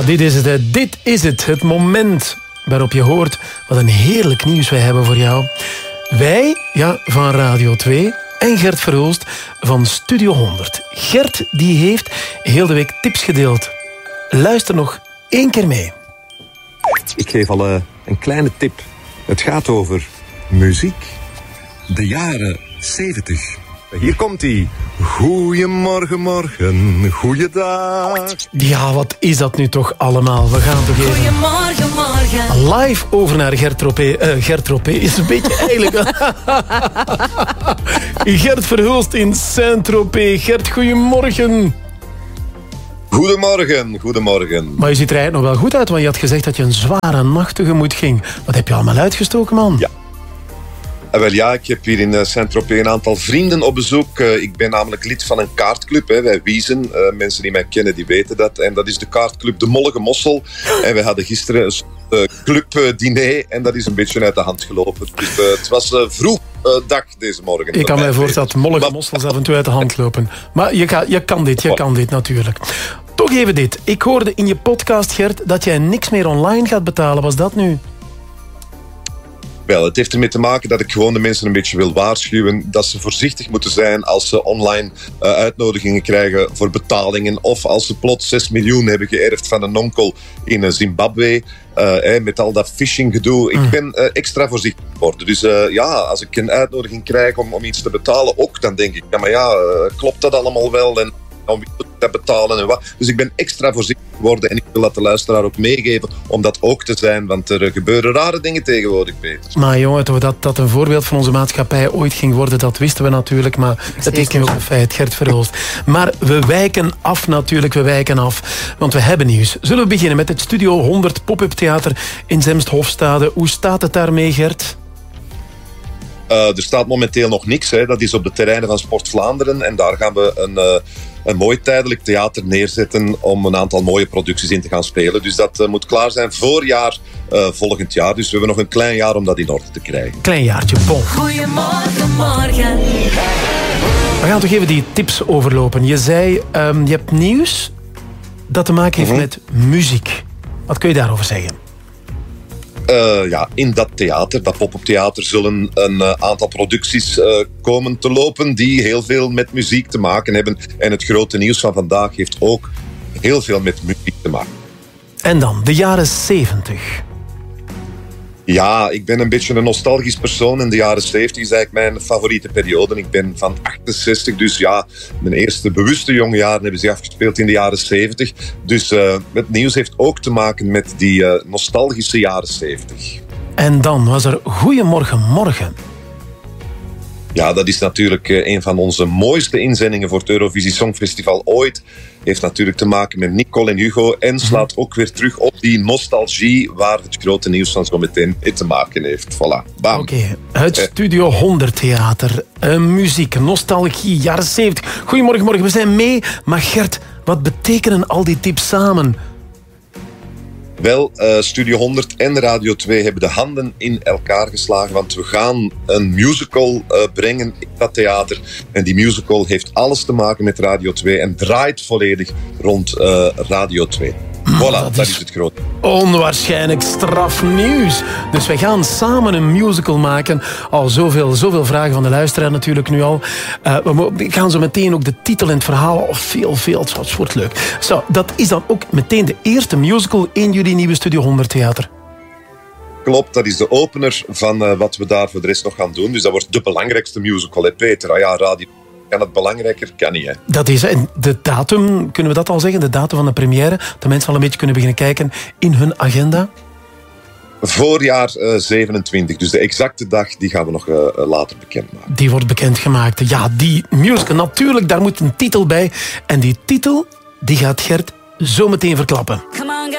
Dit is het moment waarop je hoort wat een heerlijk nieuws wij hebben voor jou. Wij, van Radio 2 en Gert Verhulst van Studio 100. Gert die heeft heel de week tips gedeeld. Luister nog 1 keer mee. Ik geef al een kleine tip. Het gaat over muziek. De jaren 70. Hier komt ie. Goeiemorgen, morgen, goeiedag. Ja, wat is dat nu toch allemaal? We gaan toch even... Goeiemorgen, morgen. Live over naar Gert Tropee. Gert Tropee is een beetje eigenlijk... Gert Verhulst in Saint-Tropez. Gert, goeiemorgen. Goedemorgen. Maar je ziet er eigenlijk nog wel goed uit, want je had gezegd dat je een zware nacht tegemoet ging. Wat heb je allemaal uitgestoken, man? Ja. Ik heb hier in Saint-Tropez een aantal vrienden op bezoek. Ik ben namelijk lid van een kaartclub, wij Wiezen. Mensen die mij kennen, die weten dat. En dat is de kaartclub De Mollige Mossel. En we hadden gisteren een clubdiner en dat is een beetje uit de hand gelopen. Dus het was vroeg dag deze morgen. Ik kan mij voorstellen dat mollige mossels af en toe uit de hand lopen. Maar je kan dit natuurlijk. Toch even dit. Ik hoorde in je podcast, Gert, dat jij niks meer online gaat betalen. Was dat nu? Wel, het heeft ermee te maken dat ik gewoon de mensen een beetje wil waarschuwen dat ze voorzichtig moeten zijn als ze online uitnodigingen krijgen voor betalingen of als ze plots 6 miljoen hebben geërfd van een onkel in Zimbabwe met al dat phishing-gedoe. Ik ben extra voorzichtig geworden. Dus als ik een uitnodiging krijg om iets te betalen ook, dan denk ik, klopt dat allemaal wel en wie moet dat betalen en wat. Dus ik ben extra voorzichtig geworden en ik wil dat de luisteraar ook meegeven om dat ook te zijn, want er gebeuren rare dingen tegenwoordig, Peter. Maar jongen, dat een voorbeeld van onze maatschappij ooit ging worden, dat wisten we natuurlijk, maar dat is ook een feit, Gert Verhulst. Maar we wijken af natuurlijk, want we hebben nieuws. Zullen we beginnen met het Studio 100 pop-up theater in Zemst-Hofstade. Hoe staat het daarmee, Gert? Er staat momenteel nog niks. Dat is op de terreinen van Sport Vlaanderen en daar gaan we een mooi tijdelijk theater neerzetten om een aantal mooie producties in te gaan spelen. Dus dat moet klaar zijn voorjaar volgend jaar. Dus we hebben nog een klein jaar om dat in orde te krijgen. Klein jaartje, bon. Goeiemorgen, morgen. We gaan toch even die tips overlopen. Je zei, je hebt nieuws dat te maken heeft met muziek. Wat kun je daarover zeggen? In dat theater, dat pop-up theater, zullen een aantal producties komen te lopen die heel veel met muziek te maken hebben. En het grote nieuws van vandaag heeft ook heel veel met muziek te maken. En dan, de jaren 70. Ja, ik ben een beetje een nostalgisch persoon en de jaren 70 is eigenlijk mijn favoriete periode. Ik ben van 68, dus mijn eerste bewuste jonge jaren hebben zich afgespeeld in de jaren 70. Dus het nieuws heeft ook te maken met die nostalgische jaren 70. En dan was er Goeiemorgen, morgen. Ja, dat is natuurlijk een van onze mooiste inzendingen voor het Eurovisie Songfestival ooit. Heeft natuurlijk te maken met Nicole en Hugo en slaat ook weer terug op die nostalgie waar het grote nieuws van zo meteen mee te maken heeft. Voilà, bam. Oké, het Studio 100 theater, muziek, nostalgie, jaren 70. Goedemorgen, morgen, we zijn mee. Maar Gert, wat betekenen al die tips samen? Wel, Studio 100 en Radio 2 hebben de handen in elkaar geslagen, want we gaan een musical brengen in dat theater. En die musical heeft alles te maken met Radio 2 en draait volledig rond Radio 2. Voilà, dat is het grote. Onwaarschijnlijk strafnieuws. Dus wij gaan samen een musical maken. Al zoveel vragen van de luisteraar natuurlijk nu al. We gaan zo meteen ook de titel en het verhaal. Veel, het wordt leuk. Zo, dat is dan ook meteen de eerste musical in jullie nieuwe Studio 100 theater. Klopt, dat is de opener van wat we daar voor de rest nog gaan doen. Dus dat wordt de belangrijkste musical, hè, Peter? Radio kan het belangrijker, kan niet, hè? Dat is, en de datum, kunnen we dat al zeggen? De datum van de première, dat mensen al een beetje kunnen beginnen kijken in hun agenda? Voorjaar 27, dus de exacte dag die gaan we nog later bekendmaken. Die wordt bekendgemaakt. Ja, die musical, natuurlijk, daar moet een titel bij. En die titel, die gaat Gert zo meteen verklappen.